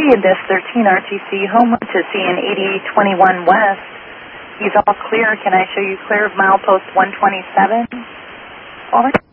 this 13 RTC Homewood to CN 8021 West. He's all clear. Can I show you clear of milepost 127? Over.